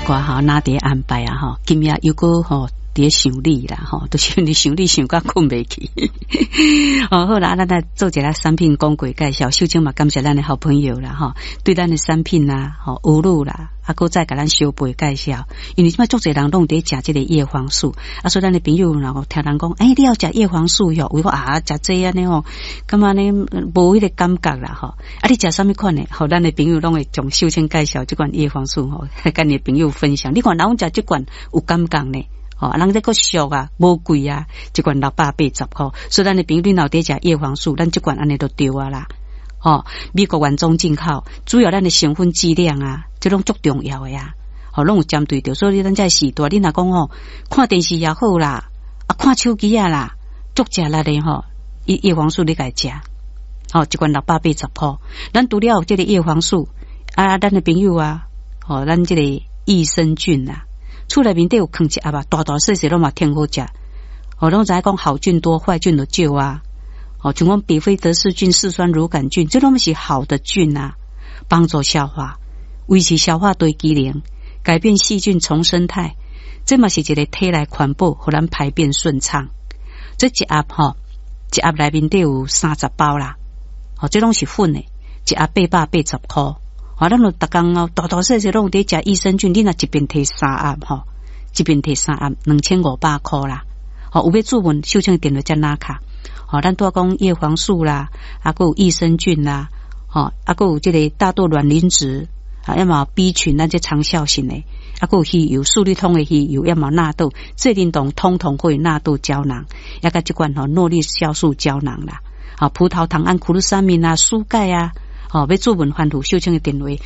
括哈哪点安排啊哈，今夜又个吼伫想你啦吼，都是你想你想到困袂去。哦，好啦，咱来做一个产品广告介绍。首先嘛，感谢咱的好朋友啦吼，对咱的产品啦、吼有路啦，搁再甲咱小辈介绍。因为即摆足侪人拢伫食即个叶黄素，所以咱的朋友然后听人讲，你要食叶黄素哟，为我食这安尼吼，感觉呢无迄个感觉啦吼。你食啥物款呢？吼，咱的朋友拢会从首先介绍即款叶黄素吼，跟你的朋友分享。你看，人食即款有感觉呢？哦，人这个俗啊，无贵啊，一罐680块。所以咱的朋友你老伫食叶黄素，咱这罐安尼都对啊啦。哦，美国原装进口，主要咱的成分质量啊，这种足重要的呀。哦，拢有针对着，所以咱在时代，你若讲哦，看电视也好啦，看手机啊啦，足食力的吼，叶黄素你该食。哦，一罐680块。咱除了这个叶黄素咱的朋友啊，哦，咱这个益生菌啊。厝内面都有放一盒啊，大大细细拢嘛挺好食。哦，拢知讲好菌多，坏菌就少啊。哦，像讲比菲德氏菌、嗜酸乳杆菌，这拢是好的菌啊，帮助消化，维持消化堆机能，改变细菌重生态。这嘛是一个体内环保，互咱排便顺畅。这一盒吼，一盒内面都有30包啦。哦，这拢是粉的，一盒880块。咱就逐工哦，大大细细拢伫食益生菌，你若一边摕3盒吼，一边摕3盒，2500块啦。有要注文，首先电话再拿卡。咱拄讲叶黄素啦，还有益生菌啦，还有这个大豆卵磷脂要么 B 群，咱这长效型的，还有鱼油、素利通的鱼油，要么纳豆、这灵动通通会纳豆胶囊，也甲这款诺丽酵素胶囊啦，葡萄糖胺、苦鲁沙明啊、舒钙啊。要注文欢图首请的电话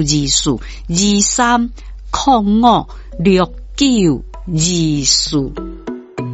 2305692423056924。